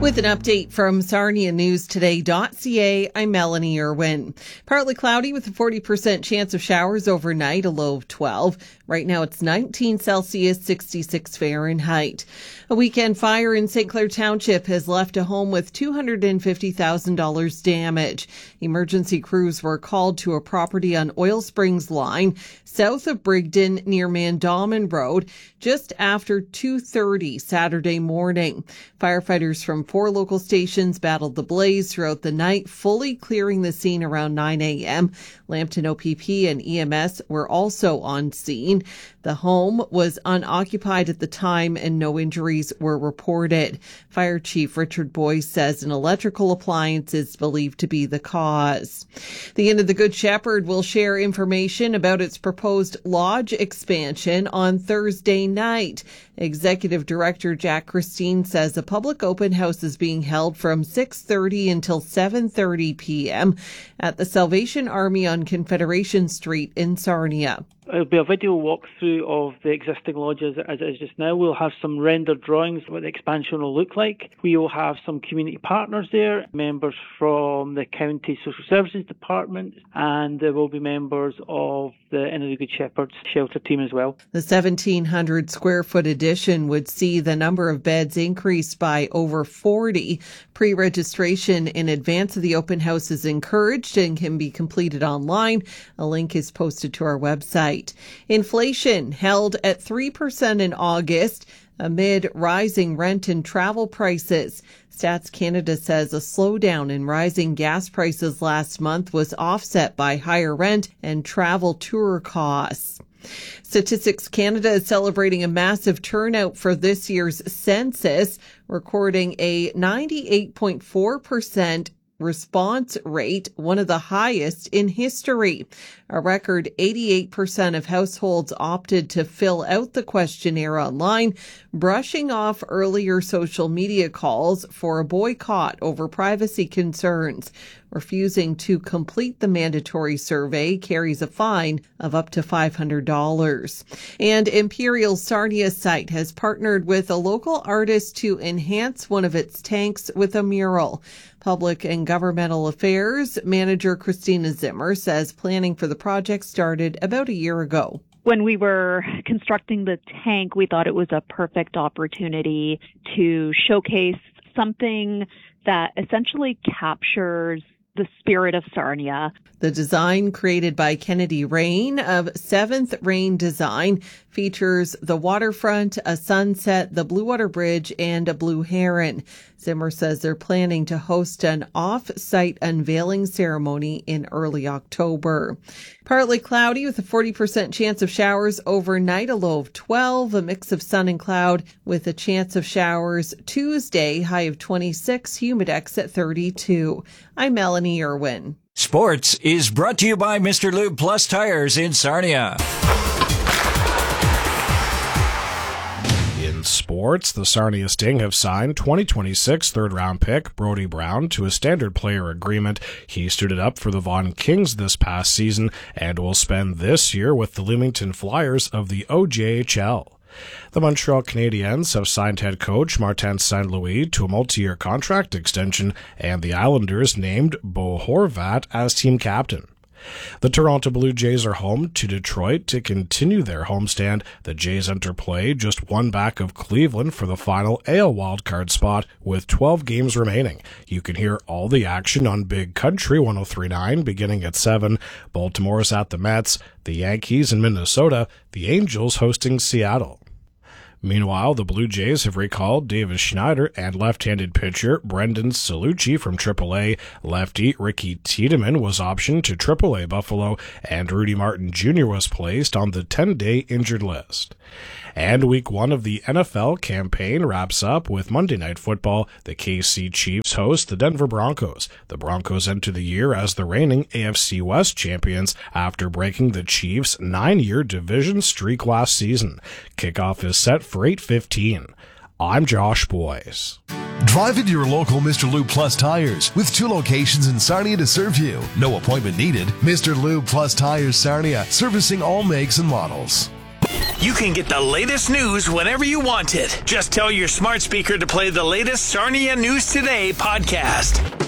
With an update from SarniaNewsToday.ca, I'm Melanie Irwin. Partly cloudy with a 40% chance of showers overnight, a low of 12. Right now it's 19 Celsius, 66 Fahrenheit. A weekend fire in St. Clair Township has left a home with $250,000 damage. Emergency crews were called to a property on Oil Springs Line, south of Brigden near Mandamin Road, just after 2:30 Saturday morning. Firefighters from 4 local stations battled the blaze throughout the night, fully clearing the scene around 9 a.m. Lambton OPP and EMS were also on scene. The home was unoccupied at the time and no injuries were reported. Fire Chief Richard Boyce says an electrical appliance is believed to be the cause. The Inn of the Good Shepherd will share information about its proposed lodge expansion on Thursday night. Executive Director Jack Christine says a public open house is being held from 6:30 until 7:30 p.m. at the Salvation Army on Confederation Street in Sarnia. It'll be a video walkthrough of the existing lodges as it is just now. We'll have some rendered drawings of what the expansion will look like. We will have some community partners there, members from the County Social Services Department, and there will be members of the Inn of the Good Shepherd's shelter team as well. The 1,700 square foot addition would see the number of beds increase by over 40. Pre-registration in advance of the open house is encouraged and can be completed online. A link is posted to our website. Inflation held at 3% in August amid rising rent and travel prices. Stats Canada says a slowdown in rising gas prices last month was offset by higher rent and travel tour costs. Statistics Canada is celebrating a massive turnout for this year's census, recording a 98.4% response rate, one of the highest in history. A record 88% of households opted to fill out the questionnaire online, brushing off earlier social media calls for a boycott over privacy concerns. Refusing to complete the mandatory survey carries a fine of up to $500. And Imperial Sarnia site has partnered with a local artist to enhance one of its tanks with a mural. Public and Governmental Affairs Manager Christina Zimmer says planning for the project started about a year ago. When we were constructing the tank, we thought it was a perfect opportunity to showcase something that essentially captures the spirit of Sarnia. The design, created by Kennedy Rain of 7th Rain Design, features the waterfront, a sunset, the Blue Water Bridge, and a blue heron. Zimmer says they're planning to host an off-site unveiling ceremony in early October. Partly cloudy with a 40% chance of showers overnight, a low of 12, a mix of sun and cloud with a chance of showers Tuesday, high of 26, humidex at 32. I'm Melanie Irwin. Sports is brought to you by Mr. Lube Plus Tires in Sarnia. In sports, the Sarnia Sting have signed 2026 third-round pick Brody Brown to a standard player agreement. He stood it up for the Vaughan Kings this past season and will spend this year with the Leamington Flyers of the OJHL. The Montreal Canadiens have signed head coach Martin St. Louis to a multi-year contract extension, and the Islanders named Bo Horvat as team captain. The Toronto Blue Jays are home to Detroit to continue their homestand. The Jays enter play just one back of Cleveland for the final AL wildcard spot with 12 games remaining. You can hear all the action on Big Country 103.9 beginning at 7. Baltimore's at the Mets, the Yankees in Minnesota, the Angels hosting Seattle. Meanwhile, the Blue Jays have recalled Davis Schneider and left-handed pitcher Brendan Salucci from AAA. Lefty Ricky Tiedemann was optioned to AAA Buffalo, and Rudy Martin Jr. was placed on the 10-day injured list. And Week 1 of the NFL campaign wraps up with Monday Night Football. The KC Chiefs host the Denver Broncos. The Broncos enter the year as the reigning AFC West champions after breaking the Chiefs' 9-year division streak last season. Kickoff is set for 8:15. I'm Josh Boyce. Drive into your local Mr. Lube Plus Tires with 2 locations in Sarnia to serve you. No appointment needed. Mr. Lube Plus Tires Sarnia, servicing all makes and models. you can get the latest news whenever you want it. Just tell your smart speaker to play the latest Sarnia News Today podcast.